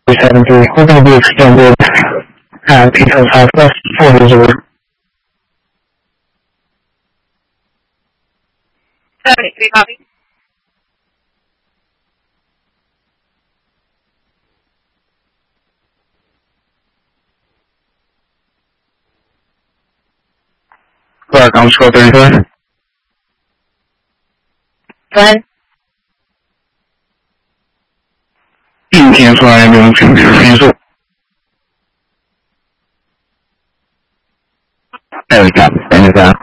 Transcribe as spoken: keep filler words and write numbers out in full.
seven three. We're going to be extended uh, because I've left four reserve. seventy-three, copy. Clark, I'm score thirty-five. Go ahead. You can cancel our ambulance. Cancel. There we go. Bring it down.